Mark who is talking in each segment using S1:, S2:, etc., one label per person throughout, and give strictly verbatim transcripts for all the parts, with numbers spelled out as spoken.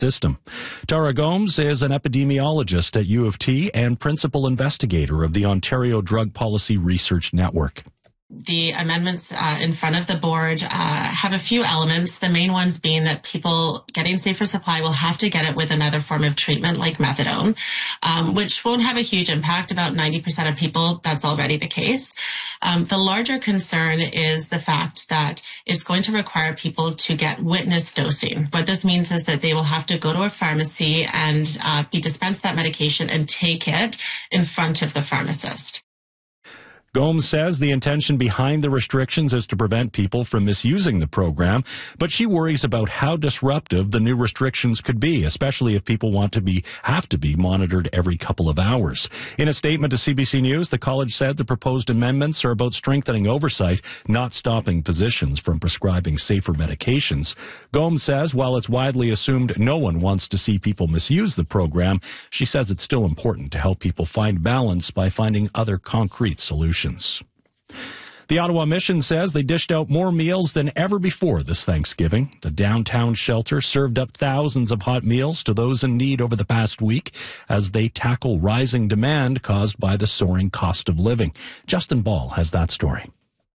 S1: system. Tara Gomes is an epidemiologist at U of T and principal investigator of the Ontario Drug Policy Research Network.
S2: The amendments uh, in front of the board uh, have a few elements, the main ones being that people getting safer supply will have to get it with another form of treatment like methadone, um, which won't have a huge impact. About ninety percent of people, that's already the case. Um, the larger concern is the fact that it's going to require people to get witness dosing. What this means is that they will have to go to a pharmacy and uh, be dispensed that medication and take it in front of the pharmacist.
S1: Gomes says the intention behind the restrictions is to prevent people from misusing the program, but she worries about how disruptive the new restrictions could be, especially if people want to be have to be monitored every couple of hours. In a statement to C B C News, the college said the proposed amendments are about strengthening oversight, not stopping physicians from prescribing safer medications. Gomes says while it's widely assumed no one wants to see people misuse the program, she says it's still important to help people find balance by finding other concrete solutions. The Ottawa Mission says they dished out more meals than ever before this Thanksgiving. The downtown shelter served up thousands of hot meals to those in need over the past week as they tackle rising demand caused by the soaring cost of living. Justin Ball has that story.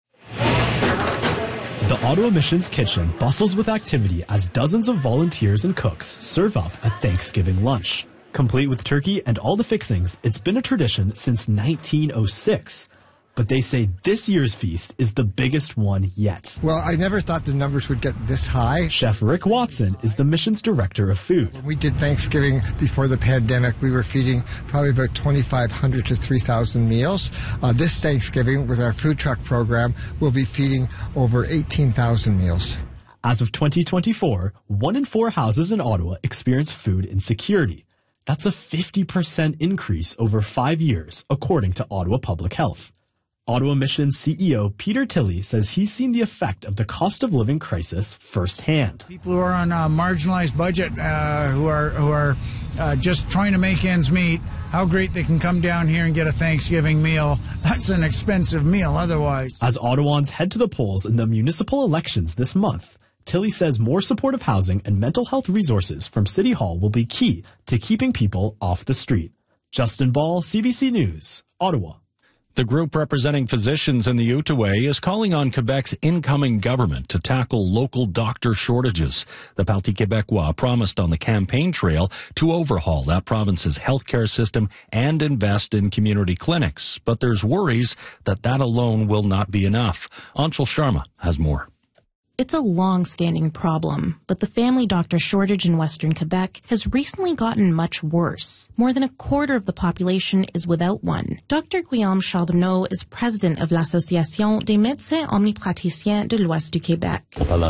S3: The Ottawa Mission's kitchen bustles with activity as dozens of volunteers and cooks serve up a Thanksgiving lunch. Complete with turkey and all the fixings, it's been a tradition since nineteen oh six. But they say this year's feast is the biggest one yet.
S4: Well, I never thought the numbers would get this high.
S3: Chef Rick Watson is the mission's director of food.
S4: When we did Thanksgiving before the pandemic, we were feeding probably about twenty-five hundred to three thousand meals. Uh, this Thanksgiving, with our food truck program, we'll be feeding over eighteen thousand meals.
S3: As of twenty twenty-four, one in four houses in Ottawa experience food insecurity. That's a fifty percent increase over five years, according to Ottawa Public Health. Ottawa Mission C E O Peter Tilley says he's seen the effect of the cost of living crisis firsthand.
S5: People who are on a marginalized budget, uh, who are who are uh, just trying to make ends meet, how great they can come down here and get a Thanksgiving meal. That's an expensive meal otherwise.
S3: As Ottawans head to the polls in the municipal elections this month, Tilley says more supportive housing and mental health resources from City Hall will be key to keeping people off the street. Justin Ball, C B C News, Ottawa.
S1: The group representing physicians in the Outaouais is calling on Quebec's incoming government to tackle local doctor shortages. The Parti Québécois promised on the campaign trail to overhaul that province's healthcare system and invest in community clinics. But there's worries that that alone will not be enough. Anshul Sharma has more.
S6: It's a long-standing problem, but the family doctor shortage in Western Quebec has recently gotten much worse. More than a quarter of the population is without one. Doctor Guillaume Charbonneau is president of l'Association des médecins omnipraticiens de l'Ouest du Québec.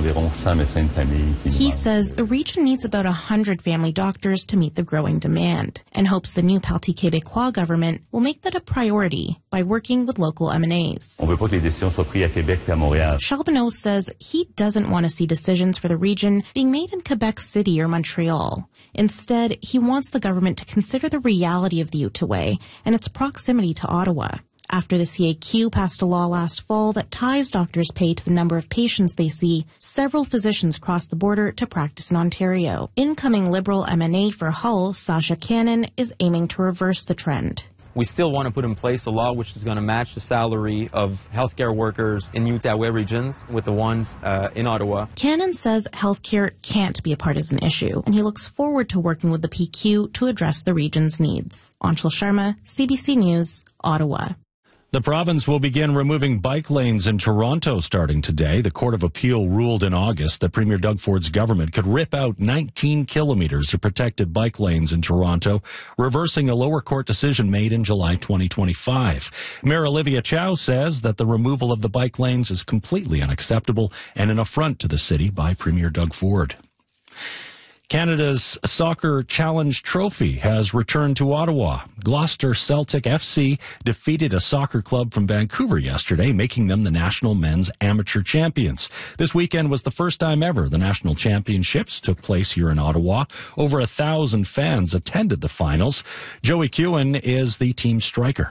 S6: He says the region needs about one hundred family doctors to meet the growing demand and hopes the new Parti Québécois government will make that a priority by working with local M and As. Charbonneau says he doesn't want to see decisions for the region being made in Quebec City or Montreal. Instead, he wants the government to consider the reality of the Outaouais and its proximity to Ottawa. After the C A Q passed a law last fall that ties doctors' pay to the number of patients they see, several physicians crossed the border to practice in Ontario. Incoming Liberal M and A for Hull, Sasha Cannon, is aiming to reverse the trend.
S7: We still want to put in place a law which is going to match the salary of healthcare workers in Outaouais regions with the ones uh, in Ottawa.
S6: Cannon says healthcare can't be a partisan issue, and he looks forward to working with the P Q to address the region's needs. Anshul Sharma, C B C News, Ottawa.
S1: The province will begin removing bike lanes in Toronto starting today. The Court of Appeal ruled in August that Premier Doug Ford's government could rip out nineteen kilometers of protected bike lanes in Toronto, reversing a lower court decision made in July twenty twenty-five. Mayor Olivia Chow says that the removal of the bike lanes is completely unacceptable and an affront to the city by Premier Doug Ford. Canada's Soccer Challenge Trophy has returned to Ottawa. Gloucester Celtic F C defeated a soccer club from Vancouver yesterday, making them the national men's amateur champions. This weekend was the first time ever the national championships took place here in Ottawa. Over a thousand fans attended the finals. Joey Kewen is the team striker.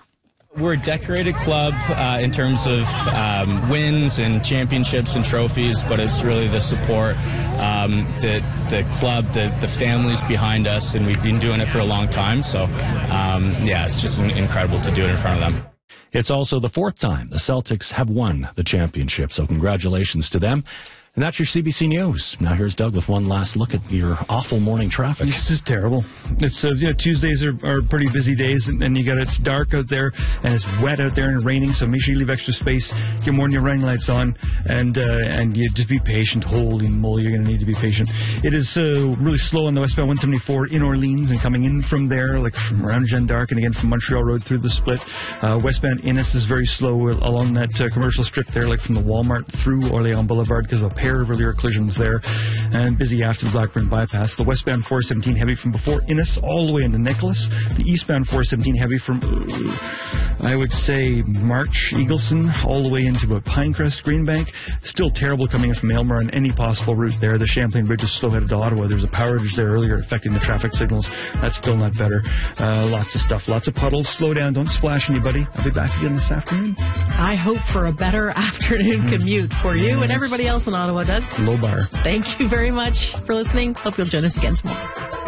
S8: We're a decorated club uh, in terms of um, wins and championships and trophies, but it's really the support, um, the the club, the, the families behind us, and we've been doing it for a long time. So, um, yeah, it's just incredible to do it in front of them.
S1: It's also the fourth time the Celtics have won the championship, so congratulations to them. And that's your C B C News. Now here's Doug with one last look at your awful morning traffic.
S9: This is terrible. It's uh, yeah, Tuesdays are, are pretty busy days, and, and you got it's dark out there, and it's wet out there and raining. So make sure you leave extra space. Get more than your running lights on, and uh, and you just be patient. Holy moly, you're going to need to be patient. It is uh, really slow on the westbound one seventy-four in Orleans, and coming in from there, like from around Jeanne d'Arc, and again from Montreal Road through the split. Uh, westbound Innis is very slow along that uh, commercial strip there, like from the Walmart through Orleans Boulevard, because of a pair of earlier collisions there, and busy after the Blackburn bypass. The westbound four seventeen heavy from before Innis all the way into Nicholas. The eastbound four seventeen heavy from, uh, I would say, March, Eagleson, all the way into about Pinecrest, Greenbank. Still terrible coming in from Aylmer on any possible route there. The Champlain Bridge is slow headed to Ottawa. There was a power outage there earlier affecting the traffic signals. That's still not better. Uh, lots of stuff. Lots of puddles. Slow down. Don't splash anybody. I'll be back again this afternoon.
S10: I hope for a better afternoon commute for you yes. and everybody else in Ottawa, Doug.
S9: Low bar.
S10: Thank you very much for listening. Hope you'll join us again tomorrow.